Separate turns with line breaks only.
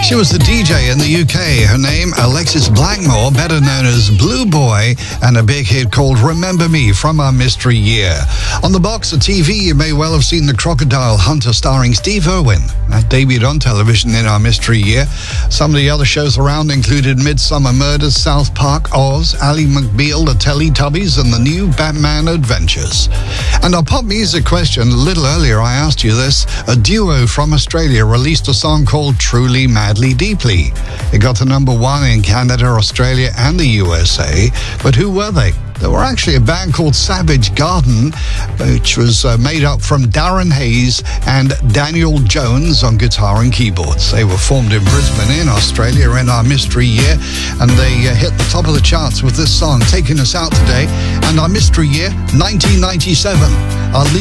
She was the DJ in the UK. Her name, Alexis Blackmore, better known as Blue Boy, and a big hit called Remember Me from our Mystery Year. On the box of TV, you may well have seen The Crocodile Hunter starring Steve Irwin. That debuted on television in our Mystery Year. Some of the other shows around included Midsummer Murders, South Park, Oz, Ally McBeal, The Teletubbies, and The New Batman Adventures. And our pop music question, a little earlier I asked you this. A duo from Australia released a song called Truly Madly Deeply. It got to number 1 in Canada, Australia, and the USA. But who were they? They were actually a band called Savage Garden, which was made up from Darren Hayes and Daniel Jones on guitar and keyboards. They were formed in Brisbane in Australia in our Mystery Year, and they hit the top of the charts with this song taking us out today. And our Mystery Year, 1997. Our